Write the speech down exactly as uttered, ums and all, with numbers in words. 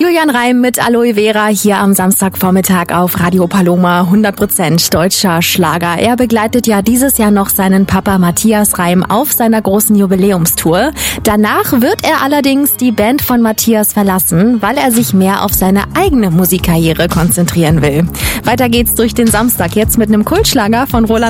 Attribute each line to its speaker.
Speaker 1: Julian Reim mit Aloe Vera hier am Samstagvormittag auf Radio Paloma, hundert Prozent deutscher Schlager. Er begleitet ja dieses Jahr noch seinen Papa Matthias Reim auf seiner großen Jubiläumstour. Danach wird er allerdings die Band von Matthias verlassen, weil er sich mehr auf seine eigene Musikkarriere konzentrieren will. Weiter geht's durch den Samstag jetzt mit einem Kultschlager von Roland